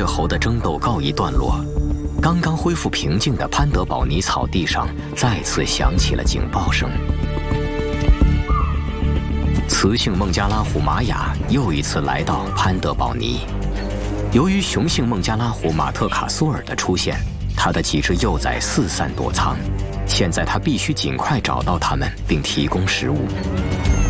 猎猴的争斗告一段落，刚刚恢复平静的潘德堡尼草地上再次响起了警报声。雌性孟加拉虎玛雅又一次来到潘德堡尼。由于雄性孟加拉虎马特卡苏尔的出现，它的几只幼崽四散躲藏。现在他必须尽快找到它们，并提供食物。